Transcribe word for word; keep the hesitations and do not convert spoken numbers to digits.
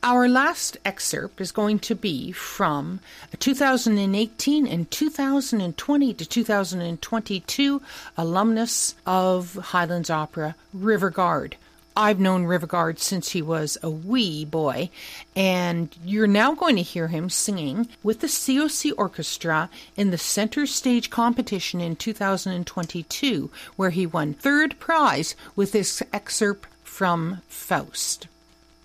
Our last excerpt is going to be from a two thousand eighteen and two thousand twenty to two thousand twenty-two alumnus of Highlands Opera, River Guard. I've known River Guard since he was a wee boy, and you're now going to hear him singing with the C O C Orchestra in the Center Stage competition in two thousand twenty-two, where he won third prize with this excerpt from Faust.